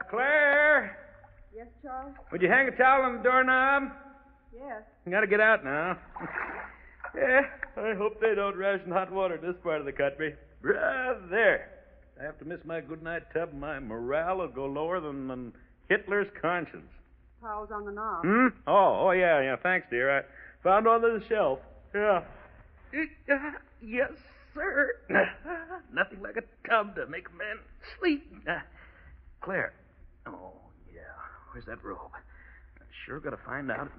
Claire! Yes, Charles? Would you hang a towel on the doorknob? Yes. You gotta get out now. Yeah, I hope they don't ration hot water in this part of the country. There. I have to miss my goodnight tub, my morale will go lower than Hitler's conscience. Towels on the knob. Oh, yeah. Thanks, dear. I found one on the shelf. Yeah. Yes, sir. Nothing like a tub to make a man sleep. Claire. Oh, yeah. Where's that robe? I sure got to find out.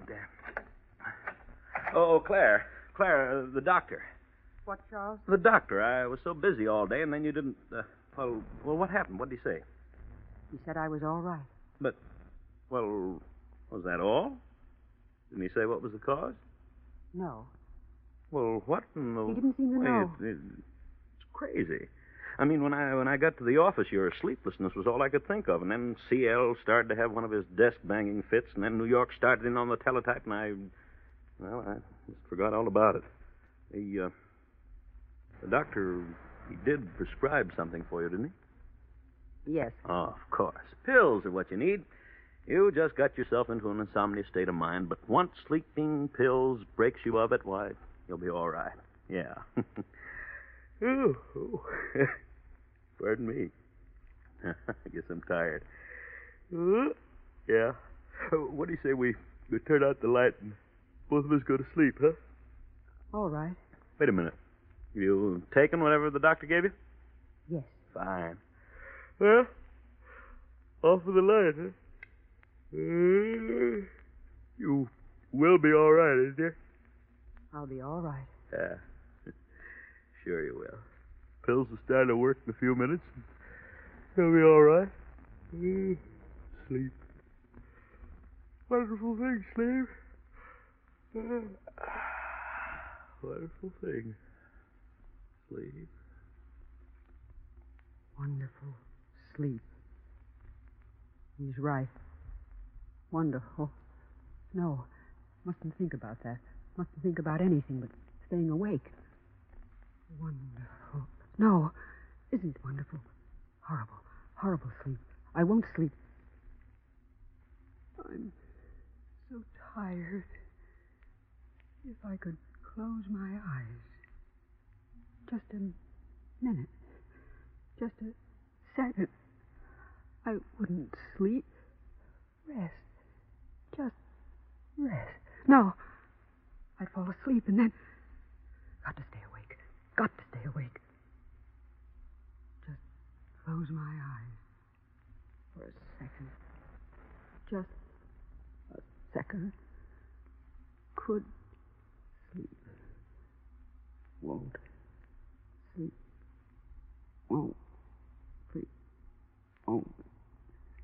Oh, Claire. Claire, the doctor. What, Charles? The doctor. I was so busy all day, and then you didn't... Well, what happened? What did he say? He said I was all right. But, well, was that all? Didn't he say what was the cause? No. Well, what in the... He didn't seem to know. It's crazy. I mean, when I got to the office, your sleeplessness was all I could think of. And then CL started to have one of his desk-banging fits, and then New York started in on the teletype, and I just forgot all about it. The doctor, he did prescribe something for you, didn't he? Yes. Oh, of course. Pills are what you need. You just got yourself into an insomnia state of mind, but once sleeping pills breaks you of it, why, you'll be all right. Yeah. Oh. Pardon me. I guess I'm tired. Yeah. What do you say we turn out the light and both of us go to sleep, huh? All right. Wait a minute. You taken whatever the doctor gave you? Yes. Fine. Well, off with the light, huh? You will be all right, isn't you? I'll be all right. Yeah. Sure you will. Pills will start to work in a few minutes. You'll be all right. Sleep. Wonderful thing, sleep. Wonderful thing. Sleep. Wonderful sleep. He's right. Wonderful. No, mustn't think about that. Mustn't think about anything but staying awake. Wonderful. No, isn't wonderful. Horrible, horrible sleep. I won't sleep. I'm so tired. If I could close my eyes. Just a minute. Just a second. I wouldn't sleep. Rest. Just rest. No. I'd fall asleep and then... Got to stay awake. Got to stay awake. Just close my eyes. For a second. Just a second. Could sleep. Won't sleep. Won't